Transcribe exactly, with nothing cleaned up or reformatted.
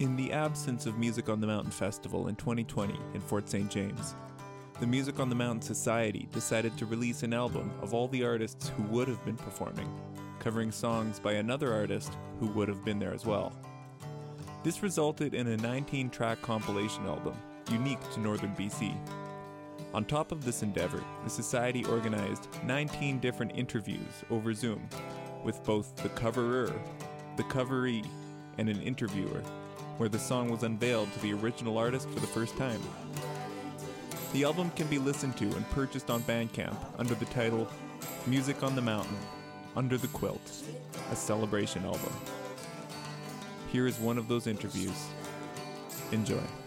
In the absence of Music on the Mountain Festival in twenty twenty in Fort Saint James, the Music on the Mountain Society decided to release an album of all the artists who would have been performing, covering songs by another artist who would have been there as well. This resulted in a nineteen-track compilation album, unique to northern B C. On top of this endeavor, the Society organized nineteen different interviews over Zoom with both the coverer, the coveree, and an interviewer, where the song was unveiled to the original artist for the first time. The album can be listened to and purchased on Bandcamp under the title Music on the Mountain, Under the Quilt, a celebration album. Here is one of those interviews. Enjoy.